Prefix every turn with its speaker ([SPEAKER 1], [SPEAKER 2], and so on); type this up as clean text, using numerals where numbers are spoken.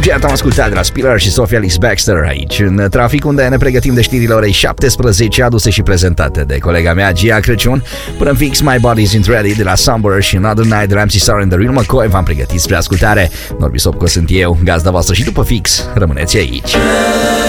[SPEAKER 1] Jet am ascultat de la Spiller și Sophia Ellis Baxter aici în trafic, unde ne pregătim de știrile orei 17, aduse și prezentate de colega mea Gia Crăciun. Până în fix, My Body Isn't Ready de la Somber și Another Night de la MC Star and the Real McCoy v-am pregătit spre ascultare. Norbi Sopco sunt eu, gazda voastră, și după fix rămâneți aici.